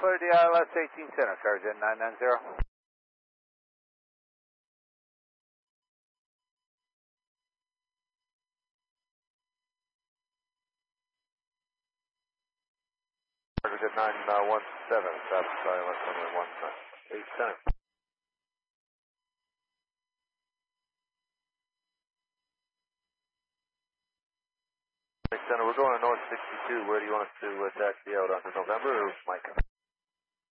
clear the ILS 18 center, Sergeant 990. Target 917, South ILS 118 center. Center, we're going to North 62. Where do you want us to taxi out, under November or Mike?